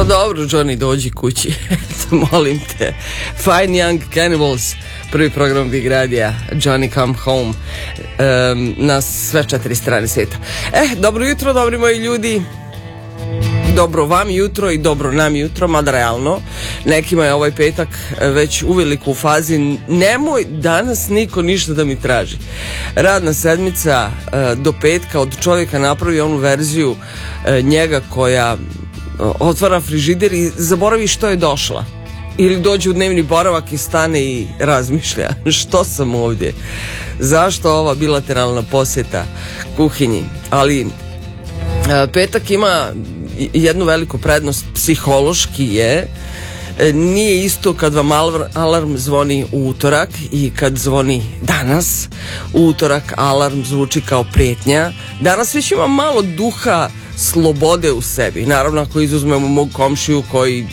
Pa dobro, Johnny, dođi kući. Molim te. Fine Young Cannibals, prvi program Big Radija, Johnny Come Home, na sve 4 strane svijeta. Dobro jutro, dobri moji ljudi. Dobro vam jutro i dobro nam jutro, mada realno nekima je ovaj petak već uveliko u fazi nemoj danas niko ništa da mi traži. Radna sedmica do petka od čovjeka napravi onu verziju njega koja otvara frižider i zaboravi što je došla. Ili dođe u dnevni boravak i stane i razmišlja što sam ovdje, zašto ova bilateralna posjeta kuhinji. Ali petak ima jednu veliku prednost, psihološki je, nije isto kad vam alarm zvoni u utorak i kad zvoni danas. U utorak alarm zvuči kao prijetnja. Danas već ima malo duha slobode u sebi. Naravno ako izuzmemo mog komšiju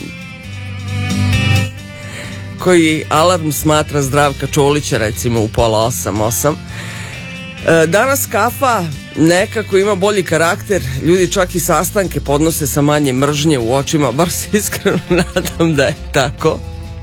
koji alarm smatra Zdravka Čolića recimo u 7:30, 8. Danas kafa nekako ima bolji karakter, ljudi čak i sastanke podnose sa manje mržnje u očima, bar se iskreno nadam da je tako.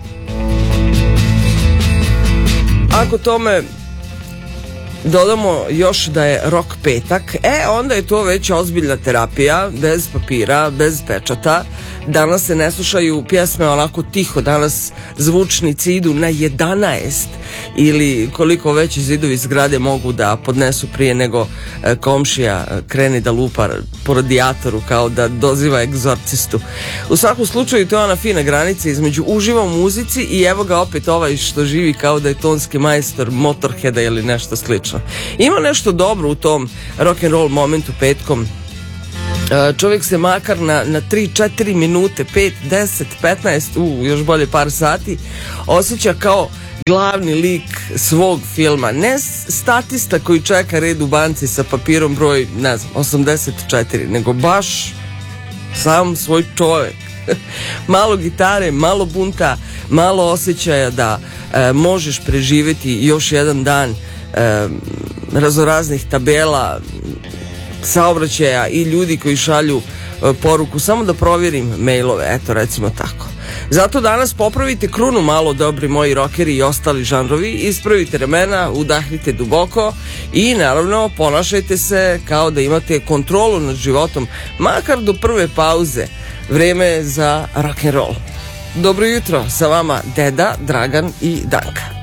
Ako tome dodamo još da je rok petak, onda je to već ozbiljna terapija, bez papira, bez pečata. Danas se ne slušaju pjesme onako tiho, danas zvučnici idu na 11 ili koliko veći zidovi zgrade mogu da podnesu prije nego komšija krene da lupa po radijatoru kao da doziva egzorcistu. U svakom slučaju to je ona fina granica između uživa u muzici i evo ga opet ovaj što živi kao da je tonski majstor Motorheada ili nešto slično. Ima nešto dobro u tom rock'n'roll momentu petkom. Čovjek se makar na 3-4 minute, 5, 10, 15, još bolje par sati, osjeća kao glavni lik svog filma. Ne statista koji čeka red u banci sa papirom broj, ne znam, 84, nego baš sam svoj čovjek. Malo gitare, malo bunta, malo osjećaja da možeš preživjeti još jedan dan razoraznih tabela, saobraćaja i ljudi koji šalju poruku samo da provjerim mailove, eto recimo tako. Zato danas popravite krunu malo, dobri moji rokeri i ostali žanrovi, ispravite ramena, udahnite duboko i naravno ponašajte se kao da imate kontrolu nad životom, makar do prve pauze. Vrijeme za rock'n'roll. Dobro jutro, sa vama Deda, Dragan i Danka.